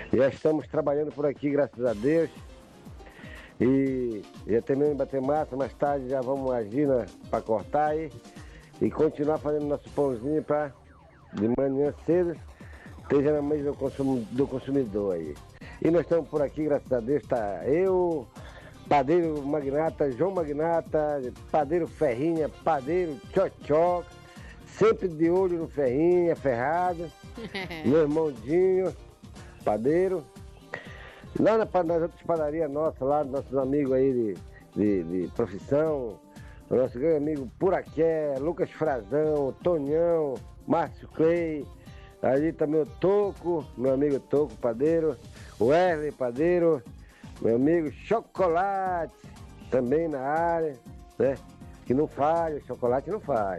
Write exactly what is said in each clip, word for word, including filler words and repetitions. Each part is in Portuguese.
Já estamos trabalhando por aqui, graças a Deus. E já terminamos de bater massa, mais tarde já vamos agir para cortar aí e continuar fazendo nosso pãozinho para de manhã cedo esteja na mesa do, consum, do consumidor aí. E nós estamos por aqui, graças a Deus, tá eu, padeiro Magnata, João Magnata, padeiro Ferrinha, padeiro Tchotchó, sempre de olho no Ferrinha, Ferrado, meu irmão Dinho, padeiro. Lá na, nas outras padarias nossas, lá, nossos amigos aí de, de, de profissão, o nosso grande amigo Puraqué, Lucas Frazão, Tonhão, Márcio Clay, ali também o Toco, meu amigo Toco, padeiro, o Wesley, padeiro, meu amigo Chocolate, também na área, né? Que não falha, chocolate não falha.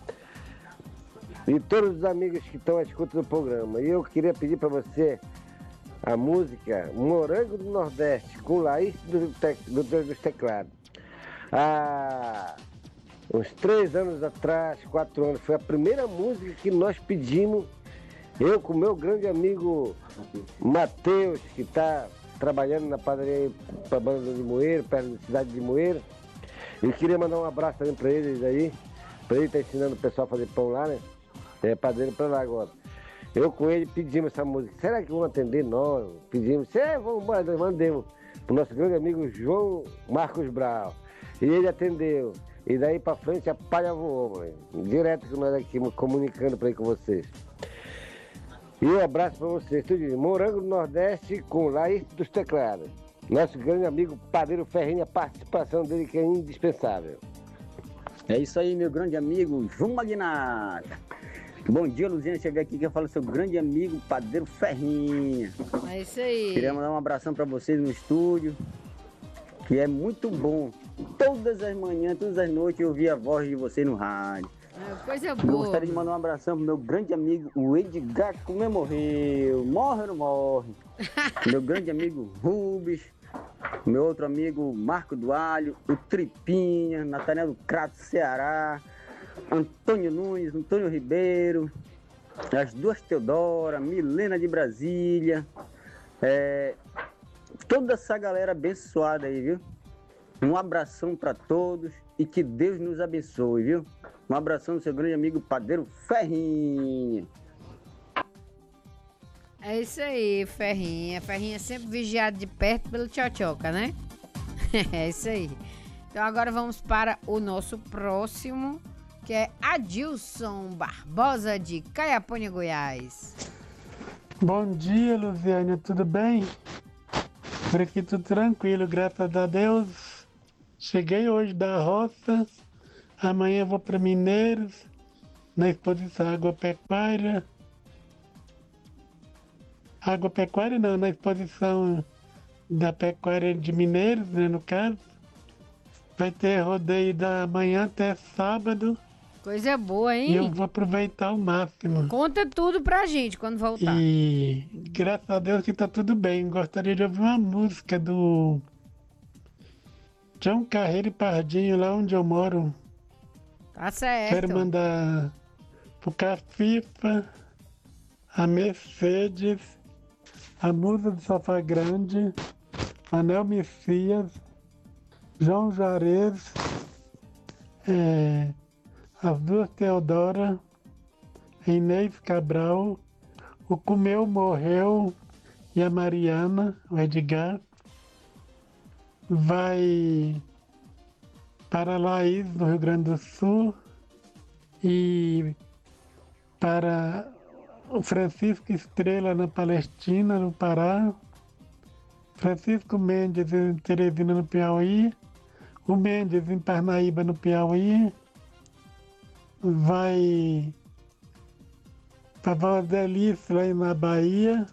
E todos os amigos que estão à escuta do programa. E eu queria pedir para você a música Morango do Nordeste, com Laís do, te, do, dos Teclados. Há uns três anos atrás, quatro anos, foi a primeira música que nós pedimos, eu com meu grande amigo Matheus, que está trabalhando na padaria para a banda de Moeiro, perto da cidade de Moeiro. Eu queria mandar um abraço também para eles aí, para ele estar tá ensinando o pessoal a fazer pão lá, né? É padeiro para lá agora. Eu com ele pedimos essa música. Será que vão atender nós? Pedimos. É, vamos embora, nós mandemos para o nosso grande amigo João Marcos Brau. E ele atendeu. E daí para frente a palha voou, mãe. Direto com nós aqui, comunicando para aí com vocês. E um abraço para vocês. Tudo de Morango do Nordeste com Laís dos Teclados. Nosso grande amigo Padeiro Ferrinha, a participação dele que é indispensável. É isso aí, meu grande amigo João Magnata. Bom dia, Luziana. Cheguei aqui que eu falo seu grande amigo Padeiro Ferrinha. É isso aí. Queria mandar um abração para vocês no estúdio, que é muito bom. Todas as manhãs, todas as noites eu ouvi a voz de vocês no rádio. É, coisa Eu boa. gostaria de mandar um abração pro meu grande amigo, o Edgar, que não morreu. Morre ou não morre? Meu grande amigo Rubens, meu outro amigo Marco do Alho, o Tripinha, Nathaniel do Crato, Ceará, Antônio Nunes, Antônio Ribeiro, as duas Teodora, Milena de Brasília, é, toda essa galera abençoada aí, viu? Um abração para todos e que Deus nos abençoe, viu? Um abração do seu grande amigo Padeiro Ferrinha. É isso aí, Ferrinha. Ferrinha sempre vigiado de perto pelo Tchotchoca, né? É isso aí. Então agora vamos para o nosso próximo, que é Adilson Barbosa de Caiapônia, Goiás. Bom dia, Luziane, tudo bem? Por aqui tudo tranquilo, graças a Deus. Cheguei hoje da roça, amanhã vou para Mineiros, na exposição agropecuária. Agropecuária não, na exposição da pecuária de Mineiros, né, no caso. Vai ter rodeio da manhã até sábado. Coisa boa, hein? E eu vou aproveitar ao máximo. Conta tudo pra gente quando voltar. E graças a Deus que tá tudo bem. Gostaria de ouvir uma música do João Carreiro e Pardinho, lá onde eu moro. Tá certo. Quero mandar pro Cafifa, a Mercedes, a Musa do Sofá Grande, Anel Messias, João Juarez, é, as duas Teodora, Inês Cabral, o Comeu Morreu e a Mariana, o Edgar. Vai para Laís, no Rio Grande do Sul, e para o Francisco Estrela, na Palestina, no Pará, Francisco Mendes, em Teresina, no Piauí, o Mendes, em Parnaíba, no Piauí, vai para Valdelice, lá na Bahia,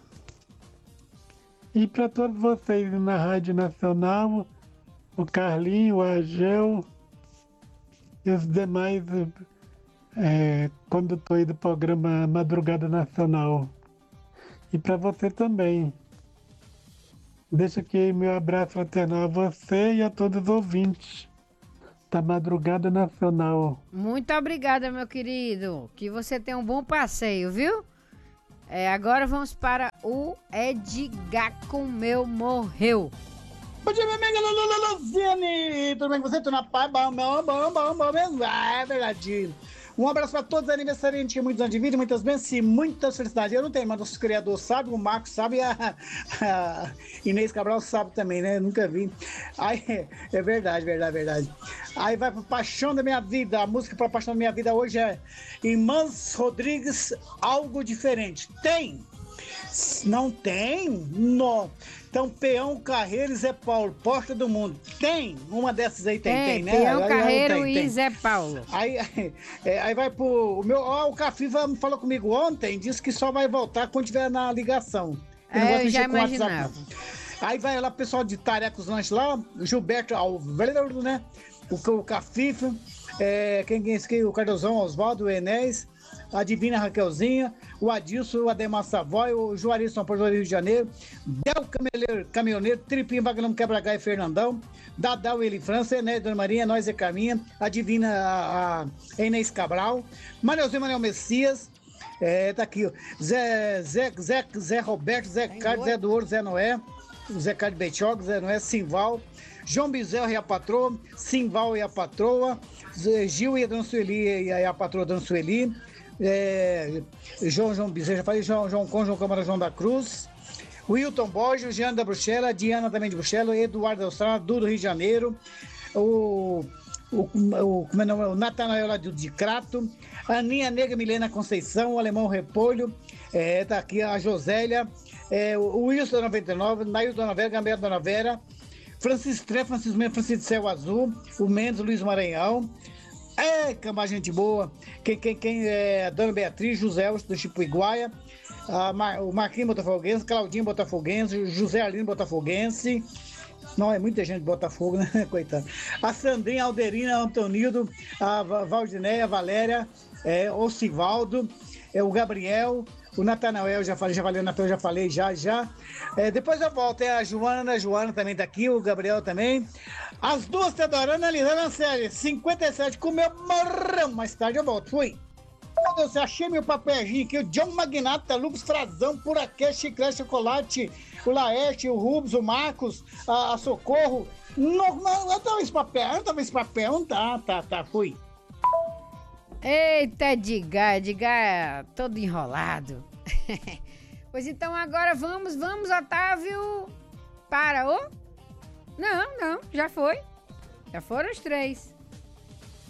e para todos vocês na Rádio Nacional, o Carlinho, o Ageu e os demais é, condutores do programa Madrugada Nacional. E para você também. Deixa aqui meu abraço fraternal a você e a todos os ouvintes da Madrugada Nacional. Muito obrigada, meu querido. Que você tenha um bom passeio, viu? É, agora vamos para o Edgar Comeu Morreu. Bom dia, minha amiga Lulu Luciane. Tudo bem com você? Tô na paz, bom, bom, bom, bom, bom mesmo. Ah, é verdade. Um abraço para todos os aniversariantes, muitos anos de vida, muitas bênçãos e muitas felicidades. Eu não tenho, mas o criador sabe, o Marcos sabe e a, a Inês Cabral sabe também, né? Eu nunca vi. Aí, é verdade, verdade, verdade. Aí vai pro Paixão da Minha Vida. A música para Paixão da Minha Vida hoje é Irmãs Rodrigues, Algo Diferente. Tem? Não tem? Não. Então, Peão, Carreiro e Zé Paulo, Porta do Mundo. Tem? Uma dessas aí tem, tem, tem né? Peão, aí, Carreiro tem, e tem. Zé Paulo. Aí, aí, é, aí vai pro... O, meu, ó, o Cafiva falou comigo ontem, disse que só vai voltar quando tiver na ligação. Ele É, eu já imaginava. Aí vai lá o pessoal de Tarecos Lanches lá, o Gilberto Alveiro, né? O, o Cafifa, é, quem quem esqueceu? O Cardozão, Oswaldo, o Enéas, a Divina Raquelzinha, o Adilson, o Ademar Savoy, o Juarez São Paulo, Rio de Janeiro, Del Cameleiro, Caminhoneiro, Tripinho, Vagalhão, Quebra-Gai, Fernandão, Dadal, Eli França, Enéas, Dona Maria, Nós é Caminha, a Divina, a, a Inês Cabral, Manelzinho, Manuel Messias, é, tá aqui, ó, Zé, Zé, Zé, Zé Roberto, Zé Carlos, Zé do Ouro, Zé Noé, Zé Carlos Betioga, Zé Noé, Simval, João Bizel e a patroa, Simval e a patroa, Zé Gil e a Dona Sueli e a patroa Dona Sueli, É, João João Bezerra, já falei, João João Con, João Câmara, João da Cruz, Wilton Borges, Jean da Bruxela, Diana também de Bruxela, Eduardo da Austrália, do Rio de Janeiro, o, o, o, como é o nome? O Natanael lá de, de Crato, Aninha Negra, Milena Conceição, o Alemão Repolho, é, tá aqui a Josélia, é, o Wilson da noventa e nove, Nail Dona Vera, Gabriel Dona Vera, Francisco Tré, Francisco Mendes, Francisco Céu Azul, o Mendes, Luiz Maranhão. É, camba, gente boa. Quem, quem, quem é a Dona Beatriz, José Elcio do Chipuiguaia, a Mar, o Marquinhos Botafoguense, Claudinho Botafoguense, José Arlindo Botafoguense. Não, é muita gente de Botafogo, né? Coitado. A Sandrinha, Alderina, Antonildo, a Valdinéia, a Valéria, é, o Sivaldo, é, o Gabriel, o Natanael, já falei, já falei, o Natal já falei, já, já. É, depois eu volto, é a Joana, a Joana também tá aqui, o Gabriel também. As duas te adorando, Lisana série, cinquenta e sete, comeu marrão. Mais tarde eu volto, fui. Meu Deus, achei meu papelzinho aqui, o John Magnata, Lucas Frazão, Puraquê, Chiclete, Chocolate, o Laerte, o Rubens, o Marcos, a, a Socorro. Não, não, não tava esse papel, não tava esse papel, não tá, tá, tá, fui. Eita, Edgar, Edgar todo enrolado. Pois então agora vamos, vamos, Otávio, para o... Não, não, já foi. Já foram os três.